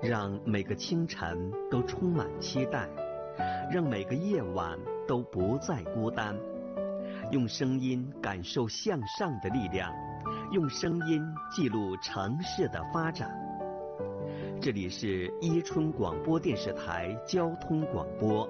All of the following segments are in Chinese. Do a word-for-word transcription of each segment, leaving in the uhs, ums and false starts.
让每个清晨都充满期待，让每个夜晚都不再孤单。用声音感受向上的力量，用声音记录城市的发展。这里是伊春广播电视台交通广播。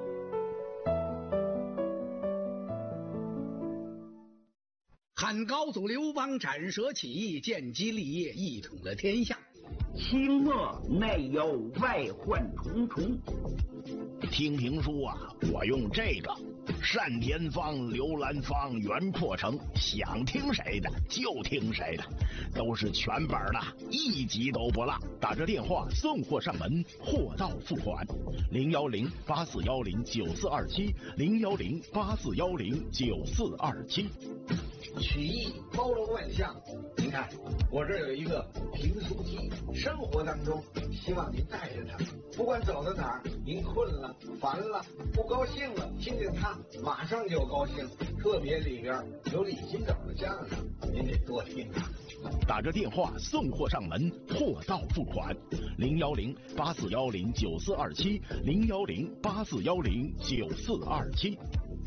汉高祖刘邦斩蛇起义，建基立业，一统了天下。 清末内忧外患重重。 听评书啊，我用这个单田芳、刘兰芳、袁阔成，想听谁的就听谁的，都是全本的，一集都不落。打着电话送货上门，货到付款。零幺零八四幺零九四二七，零幺零八四幺零九四二七。 曲艺包罗万象，您看我这儿有一个评书机，生活当中希望您带着它，不管走到哪儿，您困了、烦了、不高兴了，听见它马上就高兴。特别里边有李金斗的相声，您得多听啊。 打着电话送货上门，货到付款。零幺零八四幺零九四二七，零幺零八四幺零九四二七。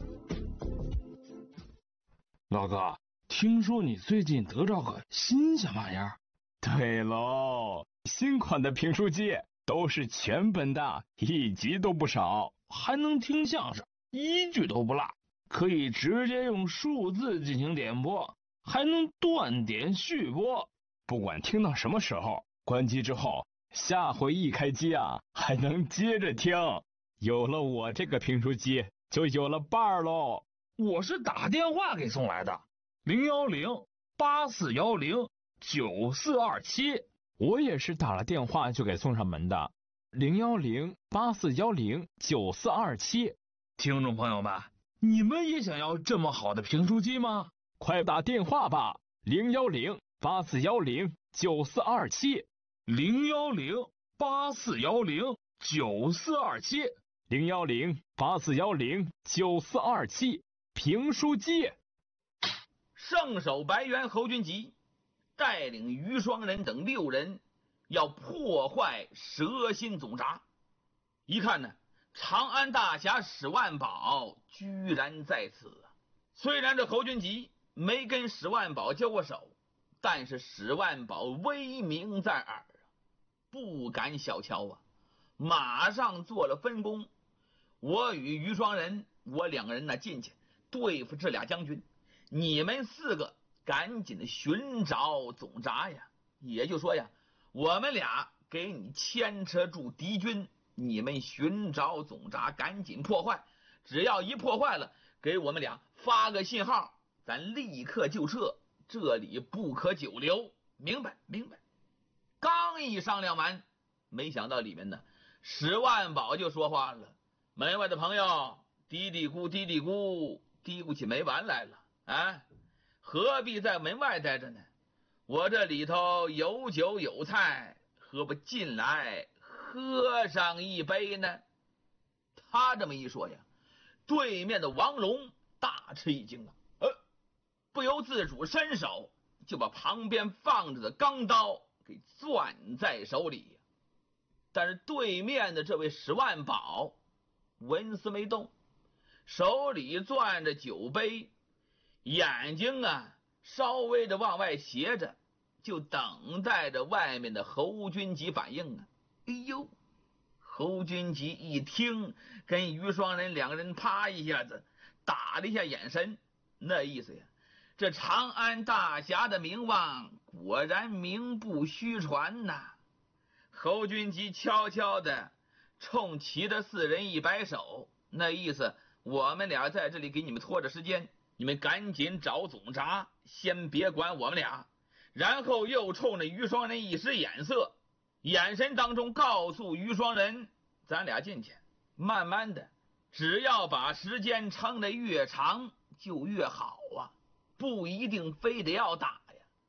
老哥，听说你最近得着个新鲜玩意儿？ 对喽，新款的评书机都是全本的，一集都不少， 还能听相声，一句都不落，可以直接用数字进行点播，还能断点续播。 不管听到什么时候，关机之后，下回一开机啊，还能接着听。有了我这个评书机，就有了伴儿喽。 我是打电话给送来的，零幺零八四幺零九四二七。 我也是打了电话就给送上门的，零幺零八四幺零九四二七。 听众朋友们，你们也想要这么好的评书机吗？ 快打电话吧，零幺零八四幺零九四二七， 零幺零八四幺零九四二七， 零幺零八四幺零九四二七。评书机。 圣手白猿侯君集带领余双人等六人要破坏蛇心总闸。一看呢，长安大侠史万宝居然在此啊！虽然这侯君集没跟史万宝交过手，但是史万宝威名在耳啊，不敢小瞧啊！马上做了分工，我与余双人，我两个人呢进去对付这俩将军，你们四个赶紧的寻找总闸呀！也就是说呀，我们俩给你牵扯住敌军，你们寻找总闸，赶紧破坏。只要一破坏了，给我们俩发个信号，咱立刻就撤，这里不可久留。明白？明白。刚一商量完，没想到里面呢，史万宝就说话了：“门外的朋友，嘀嘀咕嘀嘀咕。”嘀咕起没完来了啊！何必在门外待着呢？我这里头有酒有菜，何不进来喝上一杯呢？他这么一说呀，对面的王龙大吃一惊啊，呃，不由自主伸手就把旁边放着的钢刀给攥在手里。但是对面的这位史万宝纹丝没动，手里攥着酒杯，眼睛啊稍微的往外斜着，就等待着外面的侯君集反应啊。哎呦，侯君集一听，跟余双人两个人啪一下子打了一下眼神，那意思呀，这长安大侠的名望果然名不虚传呐。侯君集悄悄的冲其他四人一摆手，那意思我们俩在这里给你们拖着时间，你们赶紧找总闸，先别管我们俩。然后又冲着余双人一使眼色，眼神当中告诉余双人，咱俩进去，慢慢的，只要把时间撑得越长就越好啊，不一定非得要打